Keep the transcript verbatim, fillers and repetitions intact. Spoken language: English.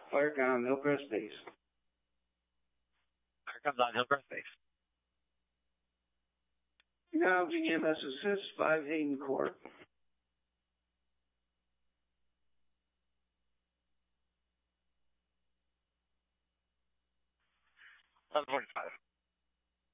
Fire on Hillcrest Base. Fire comes on Hillcrest Base. Now, V M S Assist, five Hayden Court. eleven forty-five.